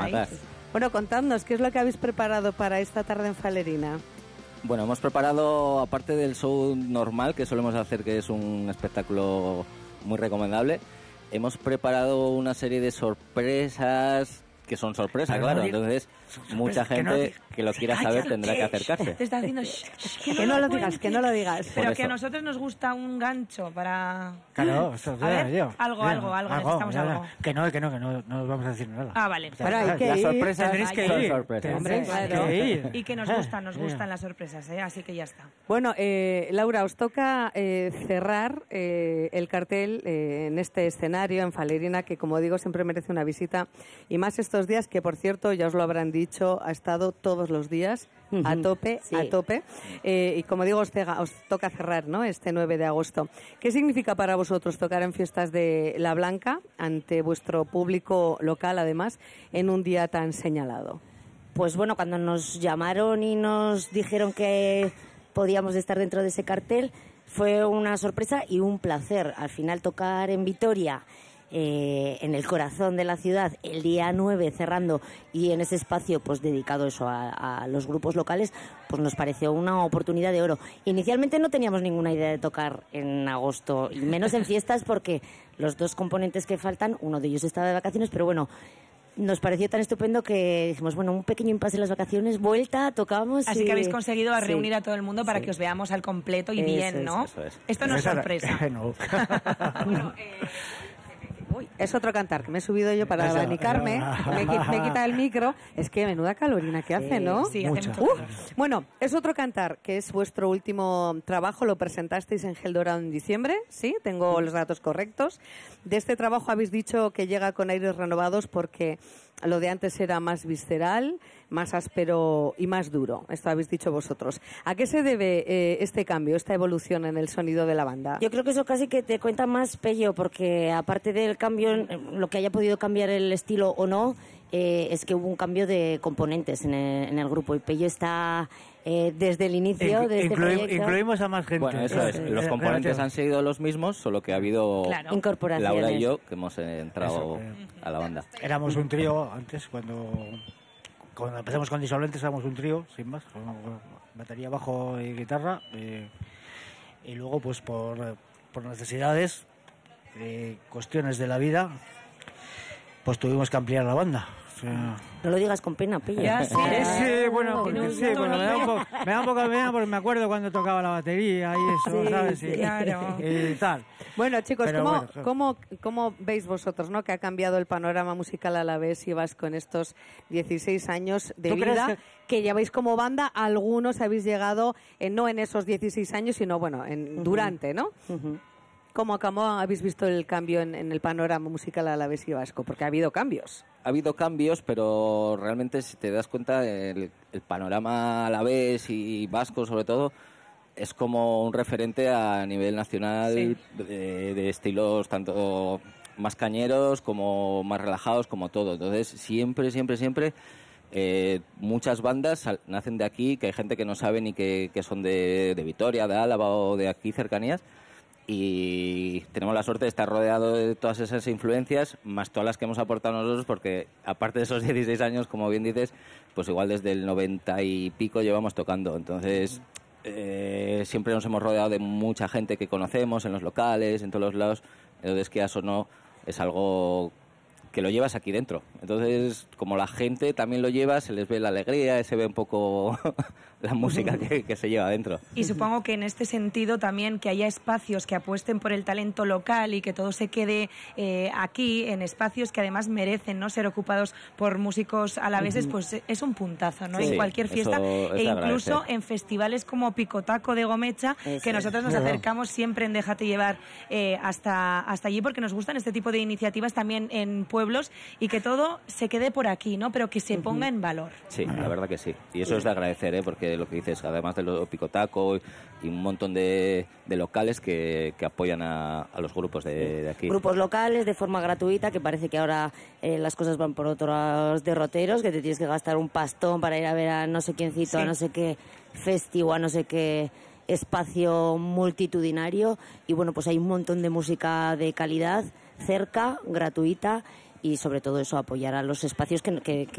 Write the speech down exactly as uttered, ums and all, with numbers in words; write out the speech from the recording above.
matar. Bueno, contadnos, ¿qué es lo que habéis preparado para esta tarde en Falerina? Bueno, hemos preparado, aparte del show normal que solemos hacer, que es un espectáculo muy recomendable, hemos preparado una serie de sorpresas que son sorpresas, Pero claro. no, Entonces, sorpresa, mucha que gente no, que lo quiera saber tendrá que acercarse. Te está diciendo shh, shh, Que no lo digas, que no lo digas. Pero Por que a eso. nosotros nos gusta un gancho para... Claro, eso A ver, yo. algo, algo, algo, necesitamos ya, algo. Que no, que no, que no, no os vamos a decir nada. Ah, vale. Pero hay que Las ir. sorpresas Tendréis que son ir. sorpresas. Tendréis Claro. que ir. Y que nos gustan, nos gustan las sorpresas, ¿eh? Así que ya está. Bueno, eh, Laura, os toca eh, cerrar eh, el cartel eh, en este escenario, en Falerina, que como digo siempre merece una visita. Y más estos días, que por cierto, ya os lo habrán dicho, ha estado todos los días a tope, Sí. a tope. Eh, y como digo, os, tega- os toca cerrar, ¿no?, este nueve de agosto. ¿Qué significa para vosotros tocar en fiestas de La Blanca, ante vuestro público local, además, en un día tan señalado? Pues bueno, cuando nos llamaron y nos dijeron que podíamos estar dentro de ese cartel, fue una sorpresa y un placer. Al final tocar en Vitoria, eh, en el corazón de la ciudad, el día nueve cerrando, y en ese espacio pues dedicado eso a, a los grupos locales, pues nos pareció una oportunidad de oro. Inicialmente no teníamos ninguna idea de tocar en agosto, y menos en fiestas, porque los dos componentes que faltan, uno de ellos estaba de vacaciones, pero bueno, nos pareció tan estupendo que dijimos, bueno, un pequeño impasse en las vacaciones, vuelta, tocamos. Así y... que habéis conseguido a Sí. reunir a todo el mundo para Sí. que os veamos al completo y Eso bien, es, ¿no? eso es. Esto no es Esa- sorpresa. no. Bueno, eh, Uy, es otro cantar, que me he subido yo para Eso, abanicarme, eso. me, qui- me quita el micro. Es que menuda calorina que hace, ¿no? sí, hace Mucha. mucho Uh, calor. bueno, es otro cantar, que es vuestro último trabajo, lo presentasteis en Gel Dorado en diciembre, ¿sí? Tengo los datos correctos. De este trabajo habéis dicho que llega con aires renovados porque lo de antes era más visceral, más áspero y más duro. Esto habéis dicho vosotros. ¿A qué se debe eh, este cambio, esta evolución en el sonido de la banda? Yo creo que eso casi que te cuenta más Pello, porque aparte del cambio, lo que haya podido cambiar el estilo o no, eh, es que hubo un cambio de componentes en el, en el grupo, y Pello está eh, desde el inicio Inclu- de este inclui- proyecto. incluimos a más gente. Bueno, eso es. Eh, Los eh, componentes relativo. han sido los mismos, solo que ha habido Claro. Incorporaciones. Laura y yo que hemos eh, entrado Eso, eh. a la banda. Éramos un trío antes, cuando, cuando empezamos con Disolventes éramos un trío, sin más, con batería, bajo y guitarra. eh, y luego, pues por, por necesidades, eh, cuestiones de la vida, pues tuvimos que ampliar la banda. O sea, No lo digas con pena, Pello. Ya sé. Eh, sí, bueno, Tiene porque un sí, bueno, me da un tonillo. poco, me da un poco de pena porque me acuerdo cuando tocaba la batería y eso, Sí, ¿sabes? sí, Y- claro. Y tal. Bueno, chicos, Pero ¿cómo, bueno, claro. cómo, cómo veis vosotros, ¿no?, que ha cambiado el panorama musical a la vez y vas con estos dieciséis años de ¿Tú crees vida que- que... lleváis como banda? Algunos habéis llegado, eh, no en esos dieciséis años, sino, bueno, en, durante, ¿no? Ujú. ¿Cómo, cómo habéis visto el cambio en, en el panorama musical a la vez y vasco? Porque ha habido cambios. Ha habido cambios, pero realmente si te das cuenta, el, el panorama a la vez y vasco sobre todo es como un referente a nivel nacional Sí. de, de estilos tanto más cañeros como más relajados, como todo. Entonces siempre, siempre, siempre eh, muchas bandas sal- nacen de aquí, que hay gente que no sabe ni que, que son de, de Vitoria, de Álava o de aquí cercanías. Y tenemos la suerte de estar rodeado de todas esas influencias, más todas las que hemos aportado nosotros, porque aparte de esos dieciséis años, como bien dices, pues igual desde el noventa y pico llevamos tocando. Entonces, eh, siempre nos hemos rodeado de mucha gente que conocemos en los locales, en todos los lados. Entonces, que eso no, es algo que lo llevas aquí dentro. Entonces, como la gente también lo lleva, se les ve la alegría, se ve un poco la música que, que se lleva dentro. Y supongo que en este sentido también que haya espacios que apuesten por el talento local y que todo se quede eh, aquí, en espacios que además merecen no ser ocupados por músicos alaveses, pues es un puntazo, ¿no? Sí, en cualquier fiesta, eso es e de incluso agradecer. en festivales como Picotaco de Gomecha, Eso que es. nosotros nos Claro. acercamos siempre en Déjate Llevar eh, hasta, hasta allí, porque nos gustan este tipo de iniciativas también en pueblos, y que todo se quede por aquí, ¿no? Pero que se ponga en valor. Sí, la verdad que sí. Y eso es de agradecer, ¿eh? Porque lo que dices, además de lo Picotaco y un montón de, de locales que, que apoyan a, a los grupos de, de aquí. Grupos locales de forma gratuita, que parece que ahora eh, las cosas van por otros derroteros, que te tienes que gastar un pastón para ir a ver a no sé quiéncito, Sí. a no sé qué festivo, a no sé qué espacio multitudinario. Y bueno, pues hay un montón de música de calidad cerca, gratuita, y sobre todo eso, apoyar a los espacios que, que,